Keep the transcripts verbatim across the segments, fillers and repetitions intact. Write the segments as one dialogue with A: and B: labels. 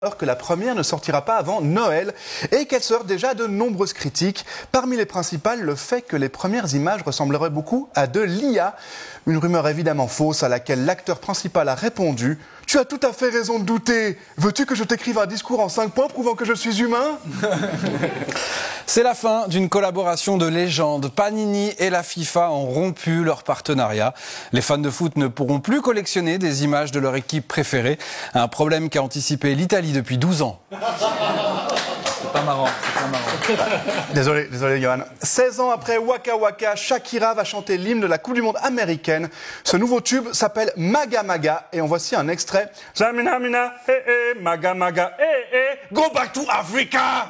A: Alors que la première ne sortira pas avant Noël et qu'elle sort déjà à de nombreuses critiques. Parmi les principales, le fait que les premières images ressembleraient beaucoup à de l'I A. Une rumeur évidemment fausse à laquelle l'acteur principal a répondu « Tu as tout à fait raison de douter. Veux-tu que je t'écrive un discours en cinq points prouvant que je suis humain ?»
B: C'est la fin d'une collaboration de légende. Panini et la FIFA ont rompu leur partenariat. Les fans de foot ne pourront plus collectionner des images de leur équipe préférée. Un problème qu'a anticipé l'Italie depuis douze ans.
C: C'est pas marrant, c'est pas marrant.
A: Désolé, désolé Johan. seize ans après Waka Waka, Shakira va chanter l'hymne de la Coupe du Monde américaine. Ce nouveau tube s'appelle Maga Maga et en voici un extrait. Zamina mina, eh eh, Maga Maga, eh eh, go back to Africa.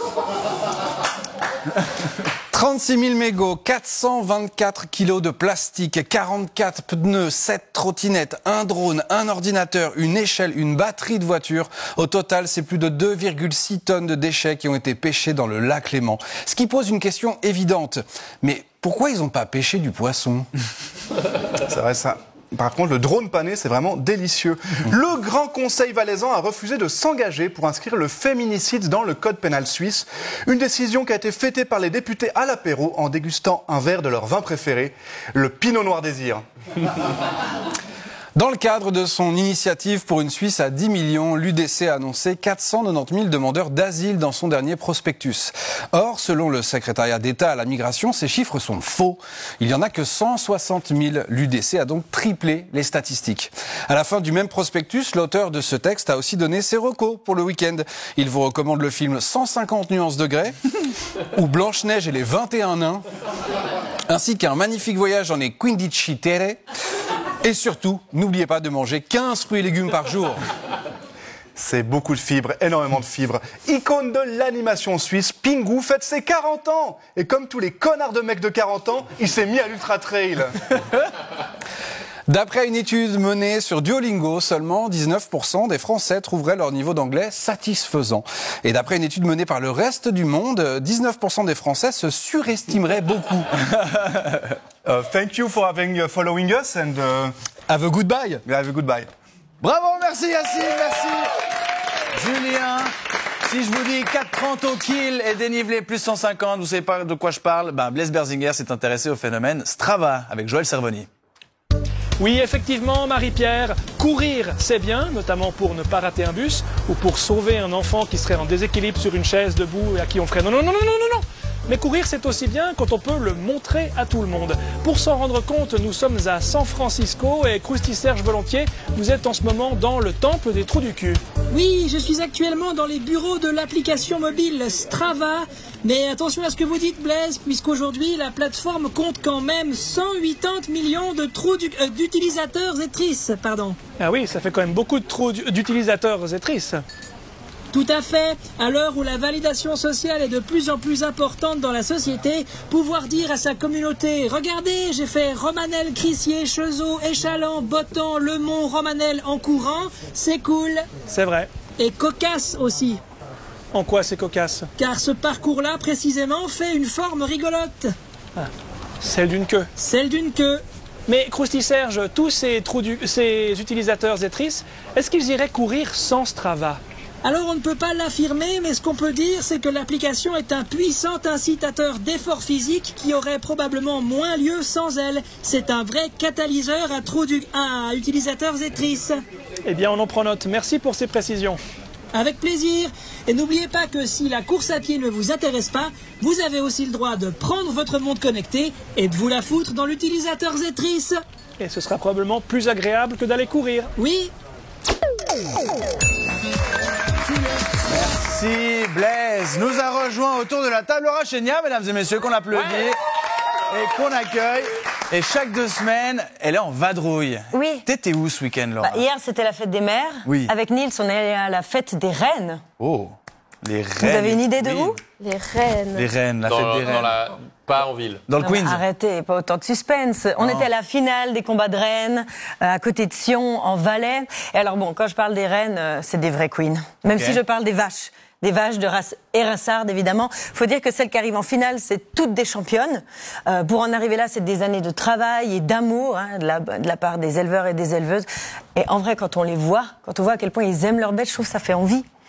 B: trente-six mille mégots, quatre cent vingt-quatre kilos de plastique, quarante-quatre pneus, sept trottinettes, un drone, un ordinateur, une échelle, une batterie de voiture. Au total, c'est plus de deux virgule six tonnes de déchets qui ont été pêchés dans le lac Léman. Ce qui pose une question évidente. Mais pourquoi ils n'ont pas pêché du poisson ?
A: C'est vrai ça. Par contre, le drone pané, c'est vraiment délicieux. Le Grand Conseil valaisan a refusé de s'engager pour inscrire le féminicide dans le code pénal suisse. Une décision qui a été fêtée par les députés à l'apéro en dégustant un verre de leur vin préféré, le Pinot Noir Désir.
B: Dans le cadre de son initiative pour une Suisse à dix millions, l'U D C a annoncé quatre cent quatre-vingt-dix mille demandeurs d'asile dans son dernier prospectus. Or, selon le secrétariat d'État à la migration, ces chiffres sont faux. Il n'y en a que cent soixante mille. L'U D C a donc triplé les statistiques. À la fin du même prospectus, l'auteur de ce texte a aussi donné ses recos pour le week-end. Il vous recommande le film cent cinquante nuances de Grey ou Blanche-Neige et les vingt et un nains, ainsi qu'un magnifique voyage dans les quindici terre. Et surtout, n'oubliez pas de manger quinze fruits et légumes par jour.
A: C'est beaucoup de fibres, énormément de fibres. Icône de l'animation suisse, Pingu fête ses quarante ans. Et comme tous les connards de mecs de quarante ans, il s'est mis à l'ultra trail.
B: D'après une étude menée sur Duolingo, seulement dix-neuf pour cent des Français trouveraient leur niveau d'anglais satisfaisant. Et d'après une étude menée par le reste du monde, dix-neuf pour cent des Français se surestimeraient beaucoup.
A: uh, thank you for having uh, following us and uh,
B: have a good bye.
A: Have a good bye.
C: Bravo, merci Yacine, merci Julien. Si je vous dis quatre trente au kill et dénivelé plus cent cinquante, vous savez pas de quoi je parle, ben Blaise Berzinger s'est intéressé au phénomène Strava avec Joël Servoni.
D: Oui, effectivement, Marie-Pierre, courir, c'est bien, notamment pour ne pas rater un bus ou pour sauver un enfant qui serait en déséquilibre sur une chaise debout et à qui on ferait non, non, non, non, non, non, non. Mais courir, c'est aussi bien quand on peut le montrer à tout le monde. Pour s'en rendre compte, nous sommes à San Francisco et Krusty Serge Volontiers, vous êtes en ce moment dans le temple des trous du cul.
E: Oui, je suis actuellement dans les bureaux de l'application mobile Strava. Mais attention à ce que vous dites, Blaise, puisqu'aujourd'hui, la plateforme compte quand même cent quatre-vingt-dix millions de trous du, euh, d'utilisateurs et tristes, pardon.
D: Ah oui, ça fait quand même beaucoup de trous d'utilisateurs et tristes.
E: Tout à fait. À l'heure où la validation sociale est de plus en plus importante dans la société, pouvoir dire à sa communauté « Regardez, j'ai fait Romanel, Crissier, Chezeaux, Échalant, Bottan, Le Mont, Romanel en courant », c'est cool.
D: C'est vrai.
E: Et cocasse aussi.
D: En quoi c'est cocasse ?
E: Car ce parcours-là, précisément, fait une forme rigolote.
D: Ah, celle d'une queue.
E: Celle d'une queue.
D: Mais Krusty Serge, tous ces, trous du, ces utilisateurs et tristes, est-ce qu'ils iraient courir sans Strava ?
E: Alors on ne peut pas l'affirmer, mais ce qu'on peut dire, c'est que l'application est un puissant incitateur d'effort physique qui aurait probablement moins lieu sans elle. C'est un vrai catalyseur à, trous du... à utilisateurs et tristes.
D: Eh bien, on en prend note. Merci pour ces précisions.
E: Avec plaisir. Et n'oubliez pas que si la course à pied ne vous intéresse pas, vous avez aussi le droit de prendre votre montre connectée et de vous la foutre dans l'utilisateur Zetris.
D: Et ce sera probablement plus agréable que d'aller courir.
E: Oui.
C: Merci Blaise. Nous a rejoint autour de la table Laura Chéniard, mesdames et messieurs, qu'on applaudit ouais. et qu'on accueille. Et chaque deux semaines, elle est en vadrouille.
F: Oui.
C: T'étais où ce week-end, Laura ?
F: Bah, hier, c'était la fête des mères.
C: Oui.
F: Avec Nils, on est allé à la fête des reines.
C: Oh, les reines.
F: Vous avez une idée de
C: oui.
F: où ?
G: Les reines.
C: Les reines, la
H: dans,
C: fête des reines.
H: Dans la... Pas en ville.
C: Dans le
F: non,
C: Queens.
F: Arrêtez, pas autant de suspense. On
C: non.
F: était à la finale des combats de reines, euh, à côté de Sion, en Valais. Et alors bon, quand je parle des reines, euh, c'est des vraies queens. Même okay. si je parle des vaches. Des vaches de race Hérissarde, évidemment. Faut dire que celles qui arrivent en finale, c'est toutes des championnes. Euh, pour en arriver là, c'est des années de travail et d'amour, hein, de, la, de la part des éleveurs et des éleveuses. Et en vrai, quand on les voit, quand on voit à quel point ils aiment leurs bêtes, je trouve que ça fait envie.